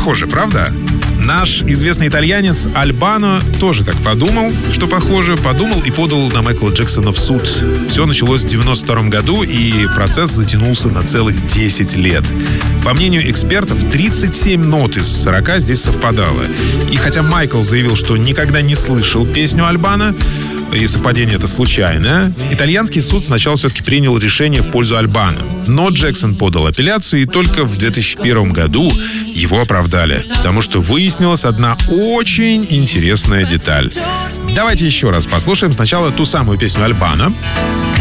Похоже, правда? Наш известный итальянец Альбано тоже так подумал, что похоже, подумал и подал на Майкла Джексона в суд. Все началось в 1992 году, и процесс затянулся на целых 10 лет. По мнению экспертов, 37 нот из 40 здесь совпадало. И хотя Майкл заявил, что никогда не слышал песню Альбано, и совпадение это случайное, итальянский суд сначала все-таки принял решение в пользу Альбано. Но Джексон подал апелляцию, и только в 2001 году его оправдали, потому что выяснилась одна очень интересная деталь. Давайте еще раз послушаем сначала ту самую песню Альбано.